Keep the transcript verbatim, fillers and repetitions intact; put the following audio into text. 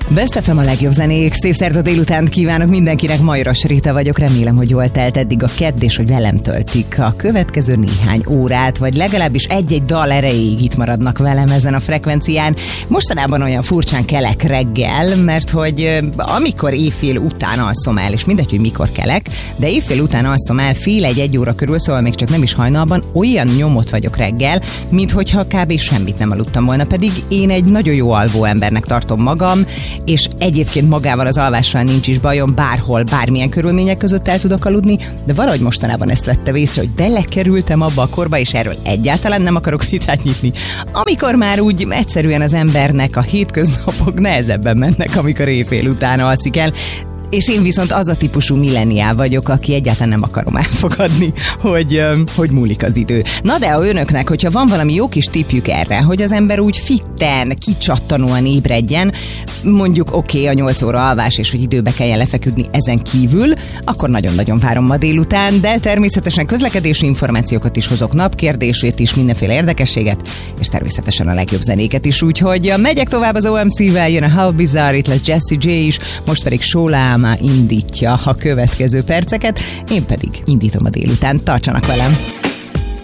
Best ef em a legjobb zenék. Szép szerda délután kívánok mindenkinek. Majros Rita vagyok. Remélem, hogy jól telt eddig a kedd, és hogy velem töltik a következő néhány órát, vagy legalábbis egy-egy dal erejéig itt maradnak velem ezen a frekvencián. Mostanában olyan furcsán kelek reggel, mert hogy amikor éjfél után alszom el, és mindegy, hogy mikor kelek, de éjfél után alszom el fél egy-egy óra körül, szóval még csak nem is hajnalban, olyan nyomot vagyok reggel, mint hogyha kb. Semmit nem aludtam volna, pedig én egy nagyon jó alvó embernek tartom magam, és egyébként magával az alvással nincs is bajom, bárhol, bármilyen körülmények között el tudok aludni, de valahogy mostanában ezt vettem észre, hogy belekerültem abba a korba, és erről egyáltalán nem akarok vitát nyitni. Amikor már úgy egyszerűen az embernek a hétköznapok nehezebben mennek, amikor éjfél után alszik el, és én viszont az a típusú milleniál vagyok, aki egyáltalán nem akarom elfogadni, hogy, hogy múlik az idő. Na de a önöknek, hogyha van valami jó kis tippjük erre, hogy az ember úgy fitten, kicsattanóan ébredjen, mondjuk oké, okay, a nyolc óra alvás, és hogy időbe kelljen lefeküdni ezen kívül, akkor nagyon-nagyon várom ma délután, de természetesen közlekedési információkat is hozok, napkérdését is, mindenféle érdekességet, és természetesen a legjobb zenéket is, úgyhogy megyek tovább az o em cé-vel, jön a How Bizarre, itt lesz Jessie J is, most pedig Sólám indítja a következő perceket, én pedig indítom a délután. Tartsanak velem!